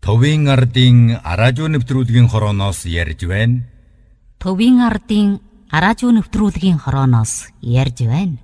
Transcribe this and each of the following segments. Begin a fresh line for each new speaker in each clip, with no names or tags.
Төвийн ардын араажуу нэвтрүүлгийн хорооноос ярьж байна.
Төвийн ардын араажуу нэвтрүүлгийн хорооноос ярьж байна.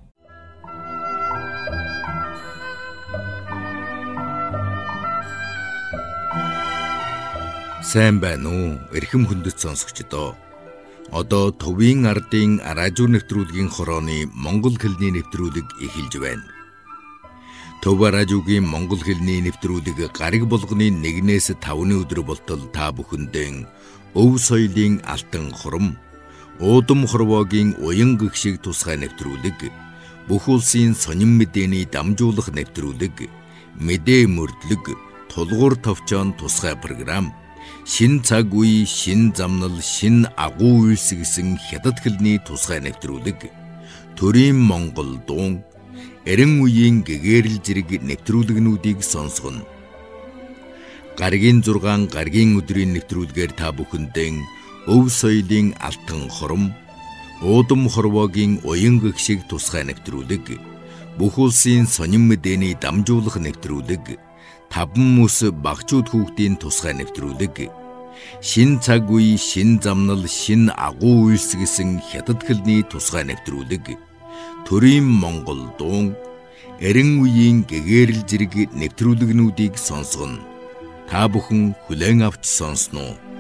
Сайн байна уу? Эрхэм хүндэт сонсогчдоо. Одоо Төвийн ардын араажуу нэвтрүүлгийн хорооны монгол хэлний нэвтрүүлэг эхэлж байна. Төв араажуугийн монгол хэлний нэвтрүүлэг гариг болгоны 1-ээс 5-ны өдөр болтол та бүхэндээ өв соёлын алтан хурам, уудам хорвоогийн уян гэгшиг тусгай нэвтрүүлэг, бүх улсын сонин мэдээний дамжуулах нэвтрүүлэг, мэдээ мөрдлөг, тулгуур товчоон тусгай програм, шин цаг үе, шин замнал, шин агуу үйлс гэсэн хятад хэлний тусгай нэвтрүүлэг, төрийн монгол дуун, эрен үеийн гэгэрэл зэрэг нэвтрүүлэгнүүдийг сонсгоно. Гаригийн 6 гаригийн өдрийн нэвтрүүлгээр та бүхэндээ өв соёлын алтан хурам, уудам хорвоогийн уян гэгшиг тусгай нэвтрүүлэг, бүх улсын сонин мэдээний дамжуулах нэвтрүүлэг, таван мөс багчууд хүүхдийн тусгай нэвтрүүлэг, шин цаг үе, шин замнал, шин агуу үйлс гэсэн хятад хэлний тусгай нэвтрүүлэг, төрийн монгол дуун, эрен үеийн гэгэрэл зэрэг нэвтрүүлэгнүүдийг сонсгоно. Та бүхэн хүлээн авч сонсноо.